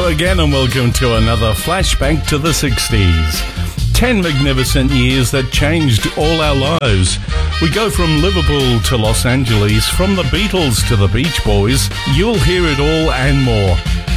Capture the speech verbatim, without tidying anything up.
again and welcome to another flashback to the sixties. Ten magnificent years that changed all our lives. We go from Liverpool to Los Angeles, from the Beatles to the Beach Boys. You'll hear it all and more.